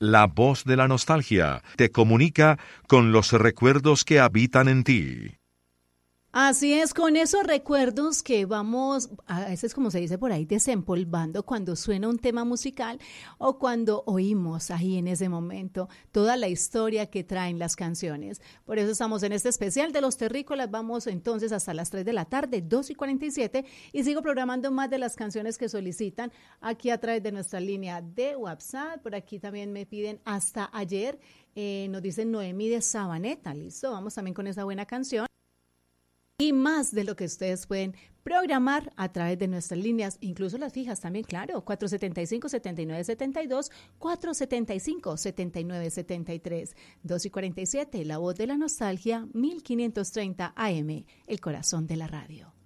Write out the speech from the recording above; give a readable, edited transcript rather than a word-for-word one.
La voz de la nostalgia te comunica con los recuerdos que habitan en ti. Así es, con esos recuerdos que vamos, a veces como se dice por ahí, desempolvando cuando suena un tema musical o cuando oímos ahí en ese momento toda la historia que traen las canciones. Por eso estamos en este especial de los terrícolas. Vamos entonces hasta las 3 de la tarde, 2:47, y sigo programando más de las canciones que solicitan aquí a través de nuestra línea de WhatsApp. Por aquí también me piden hasta ayer, nos dicen Noemí de Sabaneta. Listo, vamos también con esa buena canción. Y más de lo que ustedes pueden programar a través de nuestras líneas, incluso las fijas también, claro, 475-7972, 475-7973, 2:47, la voz de la nostalgia, 1530 AM, el corazón de la radio.